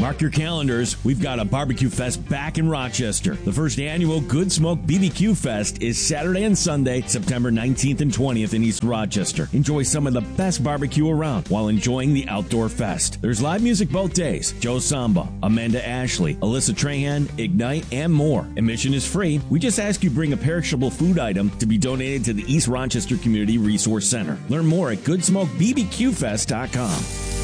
Mark your calendars. We've got a barbecue fest back in Rochester. The first annual Good Smoke BBQ Fest is Saturday and Sunday, September 19th and 20th in East Rochester. Enjoy some of the best barbecue around while enjoying the outdoor fest. There's live music both days. Joe Samba, Amanda Ashley, Alyssa Trahan, Ignite, and more. Admission is free. We just ask you bring a perishable food item to be donated to the East Rochester Community Resource Center. Learn more at GoodsmokeBBQFest.com.